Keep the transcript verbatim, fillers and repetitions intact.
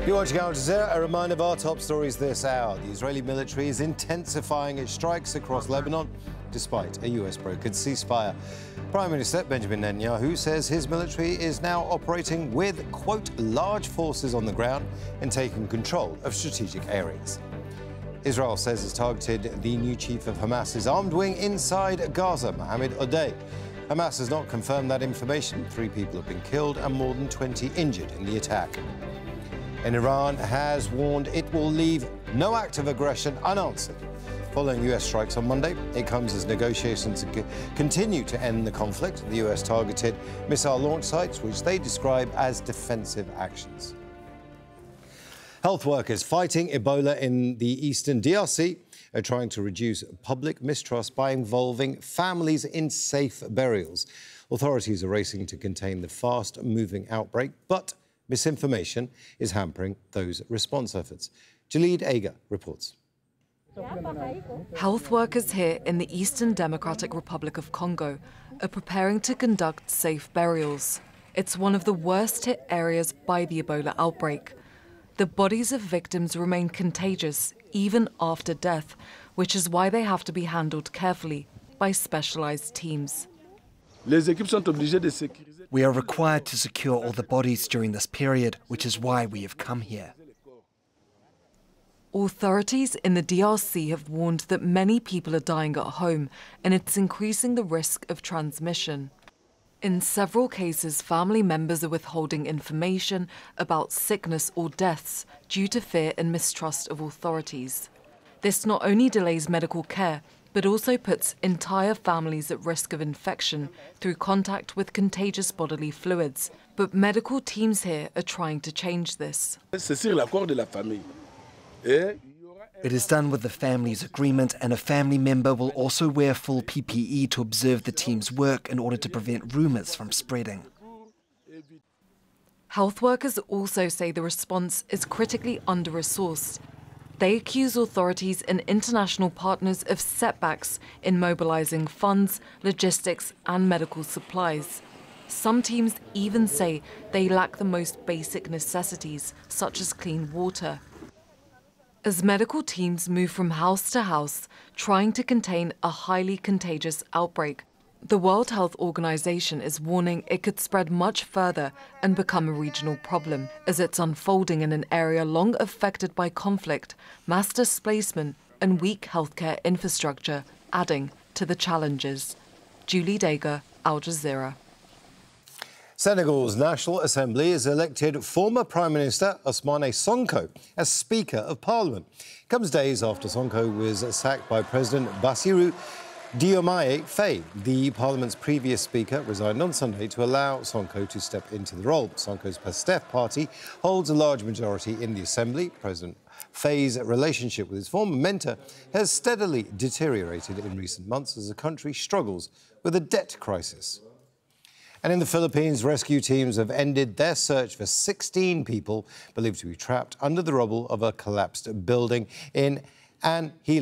You're watching Al Jazeera. A reminder of our top stories this hour. The Israeli military is intensifying its strikes across Lebanon despite a U S-brokered ceasefire. Prime Minister Benjamin Netanyahu says his military is now operating with, quote, large forces on the ground and taking control of strategic areas. Israel says it's targeted the new chief of Hamas's armed wing inside Gaza, Mohammed Odeh. Hamas has not confirmed that information. Three people have been killed and more than twenty injured in the attack. And Iran has warned it will leave no act of aggression unanswered. Following U S strikes on Monday, it comes as negotiations continue to end the conflict. The U S targeted missile launch sites, which they describe as defensive actions. Health workers fighting Ebola in the eastern D R C are trying to reduce public mistrust by involving families in safe burials. Authorities are racing to contain the fast-moving outbreak, but misinformation is hampering those response efforts. Jaleed Aga reports. Health workers here in the Eastern Democratic Republic of Congo are preparing to conduct safe burials. It's one of the worst hit areas by the Ebola outbreak. The bodies of victims remain contagious even after death, which is why they have to be handled carefully by specialized teams. We are required to secure all the bodies during this period, which is why we have come here. Authorities in the D R C have warned that many people are dying at home, and it's increasing the risk of transmission. In several cases, family members are withholding information about sickness or deaths due to fear and mistrust of authorities. This not only delays medical care, but also puts entire families at risk of infection through contact with contagious bodily fluids. But medical teams here are trying to change this. It is done with the family's agreement, and a family member will also wear full P P E to observe the team's work in order to prevent rumors from spreading. Health workers also say the response is critically under-resourced. They accuse authorities and international partners of setbacks in mobilizing funds, logistics, and medical supplies. Some teams even say they lack the most basic necessities, such as clean water. As medical teams move from house to house, trying to contain a highly contagious outbreak, the World Health Organization is warning it could spread much further and become a regional problem, as it's unfolding in an area long affected by conflict, mass displacement, and weak healthcare infrastructure, adding to the challenges. Jaleed Aga, Al Jazeera. Senegal's National Assembly has elected former Prime Minister Ousmane Sonko as Speaker of Parliament. It comes days after Sonko was sacked by President Bassirou Diomaye Faye. The Parliament's previous Speaker resigned on Sunday to allow Sonko to step into the role. Sonko's PASTEF party holds a large majority in the Assembly. President Faye's relationship with his former mentor has steadily deteriorated in recent months as the country struggles with a debt crisis. And in the Philippines, rescue teams have ended their search for sixteen people believed to be trapped under the rubble of a collapsed building in Anhila.